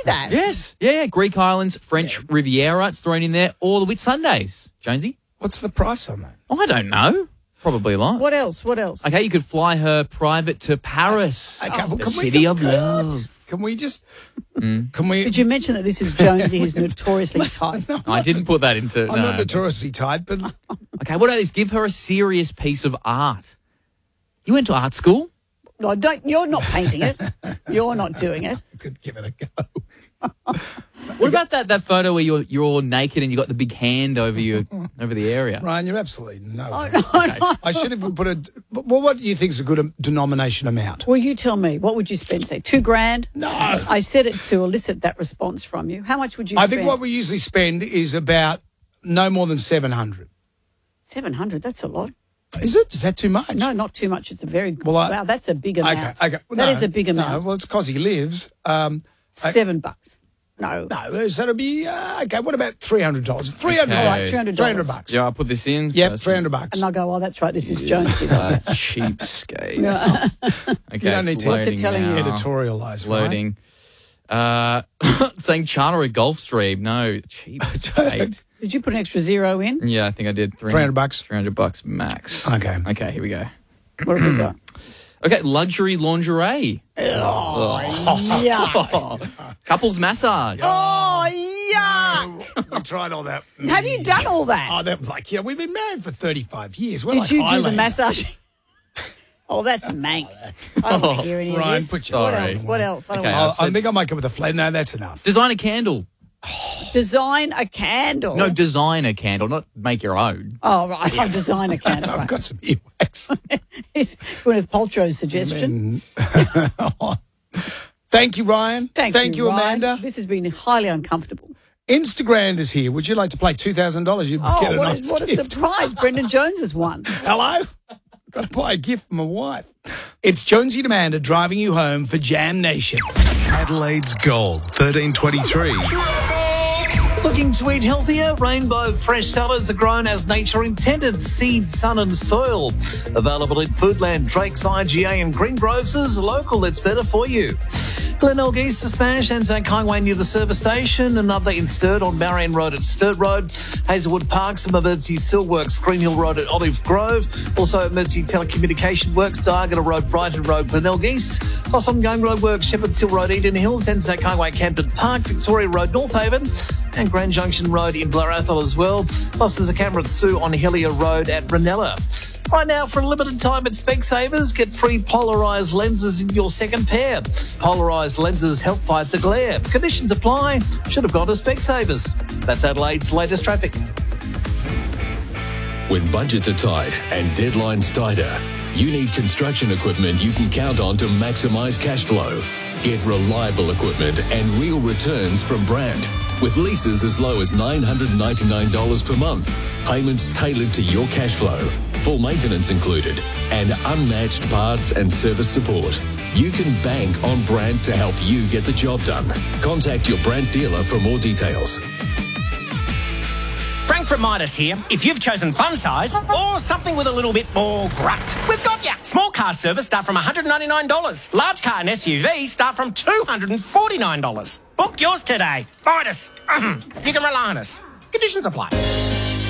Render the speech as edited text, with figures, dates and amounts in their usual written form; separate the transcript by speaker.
Speaker 1: that.
Speaker 2: Yes. Yeah. Greek islands, French Riviera. It's thrown in there. Or the Whitsundays, Jonesy.
Speaker 3: What's the price on that?
Speaker 2: I don't know. Probably a lot.
Speaker 1: What else?
Speaker 2: Okay, you could fly her private to Paris.
Speaker 3: Okay, well,
Speaker 2: the city of love.
Speaker 3: Can we just... Can we...
Speaker 1: Did you mention that this is Jonesy, who's notoriously tight?
Speaker 3: No,
Speaker 2: I didn't put that into...
Speaker 3: I'm not notoriously tight, but...
Speaker 2: Okay, what about this? Give her a serious piece of art. You went to art school?
Speaker 1: No, you're not painting it. You're not doing it.
Speaker 3: I could give it a go.
Speaker 2: What about that photo where you're all naked and you got the big hand over the area?
Speaker 3: Ryan, you're absolutely no.
Speaker 1: Okay.
Speaker 3: I should have put a... Well, what do you think is a good denomination amount?
Speaker 1: Well, you tell me. What would you spend, say, $2,000?
Speaker 3: No.
Speaker 1: I said it to elicit that response from you. How much would you spend?
Speaker 3: I think what we usually spend is about no more than 700.
Speaker 1: 700, that's a lot.
Speaker 3: Is it? Is that too much?
Speaker 1: No, not too much. It's a very...
Speaker 3: Well,
Speaker 1: wow, that's a big amount.
Speaker 3: Okay. Well,
Speaker 1: that is a big amount.
Speaker 3: No, well, it's because he lives.
Speaker 1: $7. No.
Speaker 3: No, so it'll be... okay, what about $300? $300.
Speaker 2: Okay.
Speaker 3: $300.
Speaker 2: Yeah, I'll put this in.
Speaker 3: Yep, $300.
Speaker 1: And I'll go, oh, that's right, this is Jonesy.
Speaker 2: Cheapskate.
Speaker 3: You
Speaker 2: Okay,
Speaker 3: don't need to
Speaker 1: What's it telling you?
Speaker 3: editorialise,
Speaker 2: Loading. Saying China or Gulfstream. No, cheapskate.
Speaker 1: Did you put an extra zero in?
Speaker 2: Yeah, I think I did.
Speaker 3: $300.
Speaker 2: $300 max.
Speaker 3: Okay.
Speaker 2: Okay, here we go.
Speaker 1: What have we got?
Speaker 2: Okay, luxury lingerie.
Speaker 1: Yuck.
Speaker 2: Couples massage.
Speaker 1: Oh, yuck.
Speaker 3: We tried all that.
Speaker 1: Have you done all that?
Speaker 3: Oh, that was like, yeah, we've been married for 35 years. We're
Speaker 1: Did
Speaker 3: like
Speaker 1: you do the
Speaker 3: Highlander.
Speaker 1: massage? Oh, that's mank. I don't want to hear any of
Speaker 3: Ryan,
Speaker 1: this.
Speaker 3: put your-
Speaker 1: What
Speaker 2: Sorry.
Speaker 1: else? What else? I don't
Speaker 2: Okay,
Speaker 1: want
Speaker 3: I think I might go with a flat. No, that's enough.
Speaker 2: Design a candle.
Speaker 1: to design a candle.
Speaker 2: No, design a candle, not make your own.
Speaker 1: Oh, right. I'll design a candle.
Speaker 3: I've
Speaker 1: Right.
Speaker 3: got some earwax.
Speaker 1: It's Gwyneth Paltrow's suggestion.
Speaker 3: Thank you, Ryan.
Speaker 1: Thank you, Ryan.
Speaker 3: Amanda.
Speaker 1: This has been highly uncomfortable.
Speaker 3: Instagram is here. Would you like to play $2,000? You'd
Speaker 1: Oh,
Speaker 3: get a nice
Speaker 1: what a
Speaker 3: gift.
Speaker 1: surprise. Brendan Jones has won.
Speaker 3: Hello? Got to buy a gift for my wife. It's Jonesy and Amanda driving you home for Jam Nation.
Speaker 4: Adelaide's Gold, 1323.
Speaker 5: Looking to eat healthier? Rainbow fresh salads are grown as nature intended. Seed, sun and soil. Available in Foodland, Drake's, IGA and Greengrocer's. Local, it's better for you. Glenelg East to Smash, Anzac Highway near the service station. Another in Sturt on Marion Road at Sturt Road. Hazelwood Park, some emergency Silworks, Green Hill Road at Olive Grove. Also emergency telecommunication works, Diagonal Road, Brighton Road, Glenelg East. Plus ongoing road works, Shepherd's Hill Road, Eden Hills, Anzac Highway, Campton Park, Victoria Road, North Haven, and Grand Junction Road in Blair Athol as well. Plus there's a camera at Sue on Hillier Road at Ranella. Right now, for a limited time at Specsavers, get free polarised lenses in your second pair. Polarised lenses help fight the glare. Conditions apply. Should have gone to Specsavers. That's Adelaide's latest traffic.
Speaker 4: When budgets are tight and deadlines tighter, you need construction equipment you can count on to maximise cash flow. Get reliable equipment and real returns from Brandt. With leases as low as $999 per month, payments tailored to your cash flow, full maintenance included, and unmatched parts and service support. You can bank on Brandt to help you get the job done. Contact your Brandt dealer for more details.
Speaker 6: Frank from Midas here. If you've chosen fun size or something with a little bit more grunt, we've got ya. Small car service start from $199. Large car and SUV start from $249. Book yours today. Midas. You can rely on us. Conditions apply.